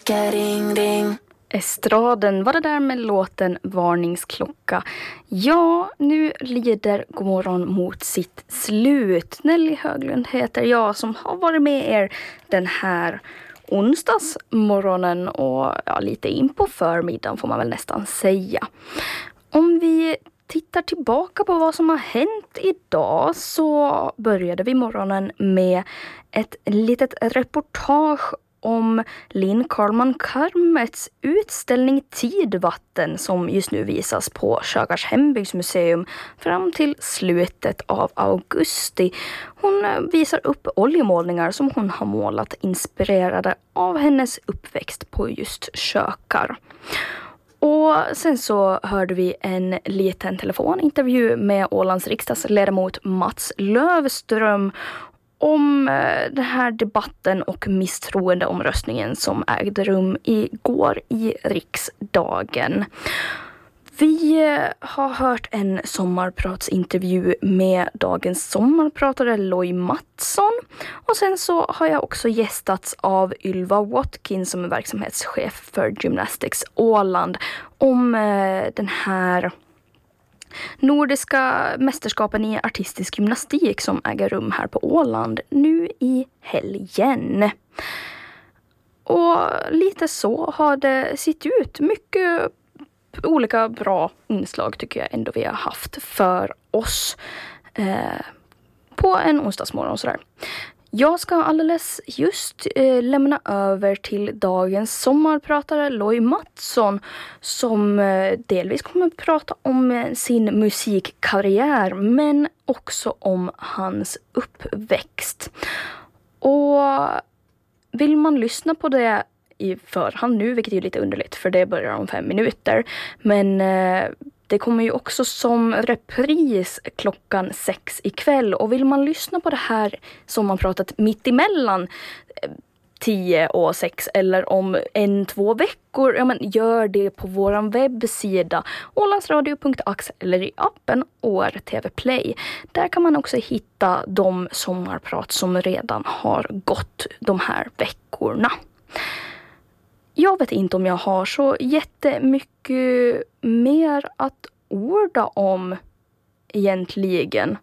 Ring, ring. Estraden var det där med låten Varningsklocka. Ja, nu lider Godmorgon mot sitt slut. Nelly Höglund heter jag som har varit med er den här onsdagsmorgonen och lite in på förmiddagen får man väl nästan säga. Om vi tittar tillbaka på vad som har hänt idag så började vi morgonen med ett litet reportage om Linn Karlman Karmets utställning Tidvatten som just nu visas på Sjögars hembygdsmuseum fram till slutet av augusti. Hon visar upp oljemålningar som hon har målat inspirerade av hennes uppväxt på just Sjökar. Och sen så hörde vi en liten telefonintervju med Ålands riksdagsledamot Mats Löfström om den här debatten och misstroendeomröstningen som ägde rum igår i riksdagen. Vi har hört en sommarpratsintervju med dagens sommarpratare Loj Mattsson. Och sen så har jag också gästats av Ylva Watkins som är verksamhetschef för Gymnastics Åland om den här nordiska mästerskapen i artistisk gymnastik som äger rum här på Åland nu i helgen. Och lite så har det sett ut. Mycket olika bra inslag tycker jag ändå vi har haft för oss på en onsdagsmorgon sådär. Jag ska alldeles just lämna över till dagens sommarpratare Loj Mattsson som delvis kommer att prata om sin musikkarriär men också om hans uppväxt. Och vill man lyssna på det i förhand nu, vilket är lite underligt för det börjar om 5 minuter, men det kommer ju också som repris klockan 6 ikväll. Och vill man lyssna på det här som man pratat mitt emellan 10 och 6 eller om 1-2 veckor, ja men gör det på våran webbsida ålandsradio.ax eller i appen ORTV Play. Där kan man också hitta de sommarprat som redan har gått de här veckorna. Jag vet inte om jag har så jättemycket mer att orda om egentligen.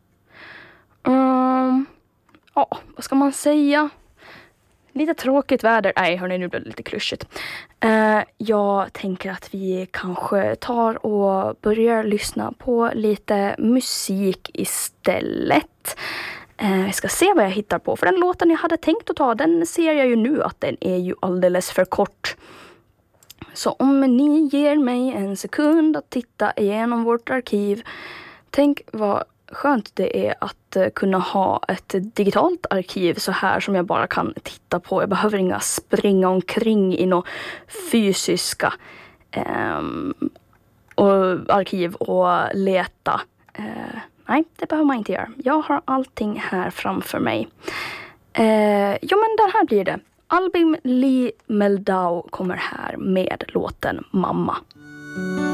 Vad ska man säga? Lite tråkigt väder. Nej, hörni, nu blir det lite klyschigt. Jag tänker att vi kanske tar och börjar lyssna på lite musik istället. Jag ska se vad jag hittar på. För den låten jag hade tänkt att ta, den ser jag ju nu att den är ju alldeles för kort. Så om ni ger mig en sekund att titta igenom vårt arkiv. Tänk vad skönt det är att kunna ha ett digitalt arkiv så här som jag bara kan titta på. Jag behöver inga springa omkring i några fysiska arkiv och leta. Nej, det behöver man inte göra. Jag har allting här framför mig. Men det här blir det. Albin Lee Meldau kommer här med låten Mamma.